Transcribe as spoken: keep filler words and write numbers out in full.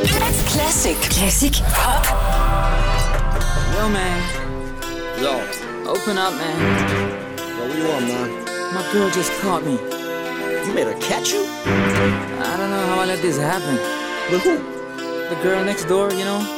Classic. Classic pop. Yo, man. Yo. Open up, man. Yo, what you want, man? My girl just caught me. You made her catch you? I don't know how I let this happen. With who? The girl next door, you know?